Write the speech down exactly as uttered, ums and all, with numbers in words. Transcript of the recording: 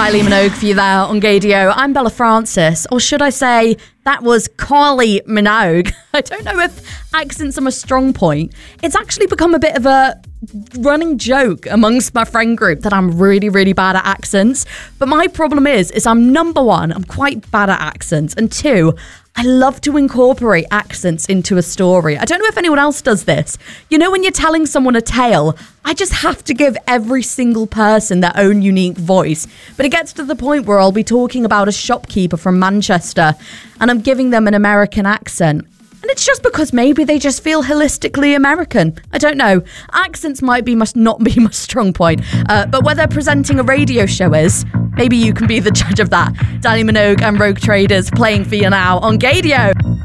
Kylie Minogue for you there on Gadio. I'm Bella Francis, or should I say, that was Kylie Minogue. I don't know if accents are my strong point. It's actually become a bit of a running joke amongst my friend group that I'm really, really bad at accents. But my problem is, is I'm number one, I'm quite bad at accents, and two, I love to incorporate accents into a story. I don't know if anyone else does this. You know, when you're telling someone a tale, I just have to give every single person their own unique voice. But it gets to the point where I'll be talking about a shopkeeper from Manchester and I'm giving them an American accent. And it's just because maybe they just feel holistically American. I don't know. Accents might be must not be my strong point. Uh, but whether presenting a radio show is, maybe you can be the judge of that. Danny Minogue and Rogue Traders playing for you now on Gadio.